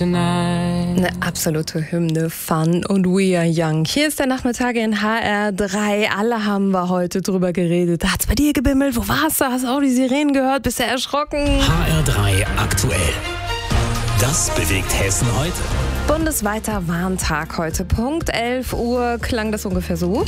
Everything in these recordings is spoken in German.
tonight. Eine absolute Hymne, Fun und We Are Young. Hier ist der Nachmittag in HR3. Alle haben wir heute drüber geredet. Hat's bei dir gebimmelt? Wo warst du? Hast du auch die Sirenen gehört? Bist du erschrocken? HR3 aktuell. Das bewegt Hessen heute. Bundesweiter Warntag heute. Punkt 11 Uhr klang das ungefähr so.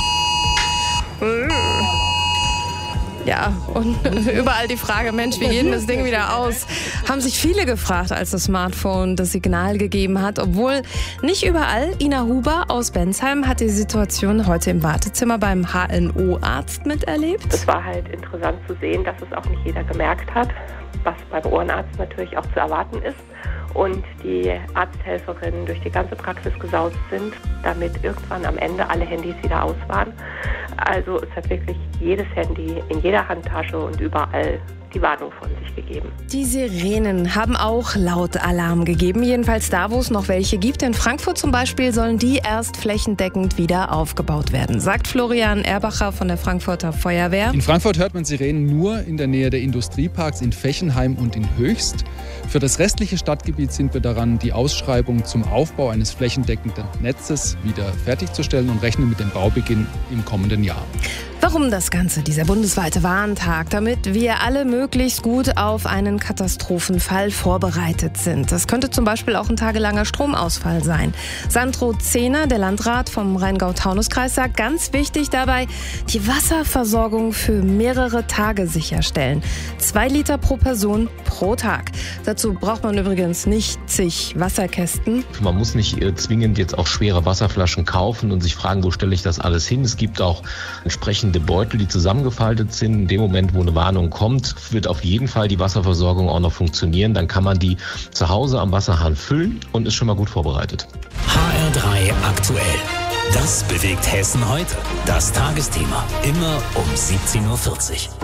Ja, und überall die Frage, Mensch, wie geht denn das Ding wieder aus? Haben sich viele gefragt, als das Smartphone das Signal gegeben hat. Obwohl nicht überall. Ina Huber aus Bensheim hat die Situation heute im Wartezimmer beim HNO-Arzt miterlebt. Es war halt interessant zu sehen, dass es auch nicht jeder gemerkt hat, was beim Ohrenarzt natürlich auch zu erwarten ist. Und die Arzthelferinnen durch die ganze Praxis gesaust sind, damit irgendwann am Ende alle Handys wieder aus waren. Also es hat wirklich jedes Handy in jeder Handtasche und überall die Warnung von sich gegeben. Die Sirenen haben auch laut Alarm gegeben, jedenfalls da, wo es noch welche gibt. In Frankfurt zum Beispiel sollen die erst flächendeckend wieder aufgebaut werden, sagt Florian Erbacher von der Frankfurter Feuerwehr. In Frankfurt hört man Sirenen nur in der Nähe der Industrieparks in Fechenheim und in Höchst. Für das restliche Stadtgebiet sind wir daran, die Ausschreibung zum Aufbau eines flächendeckenden Netzes wieder fertigzustellen und rechnen mit dem Baubeginn im kommenden Jahr. Warum das Ganze, dieser bundesweite Warntag? Damit wir alle möglichst gut auf einen Katastrophenfall vorbereitet sind. Das könnte zum Beispiel auch ein tagelanger Stromausfall sein. Sandro Zehner, der Landrat vom Rheingau-Taunus-Kreis, sagt, ganz wichtig dabei, die Wasserversorgung für mehrere Tage sicherstellen. 2 Liter pro Person pro Tag. Dazu braucht man übrigens nicht zig Wasserkästen. Man muss nicht zwingend jetzt auch schwere Wasserflaschen kaufen und sich fragen, wo stelle ich das alles hin. Es gibt auch entsprechende Beutel, die zusammengefaltet sind. In dem Moment, wo eine Warnung kommt, wird auf jeden Fall die Wasserversorgung auch noch funktionieren. Dann kann man die zu Hause am Wasserhahn füllen und ist schon mal gut vorbereitet. HR3 aktuell. Das bewegt Hessen heute. Das Tagesthema. Immer um 17.40 Uhr.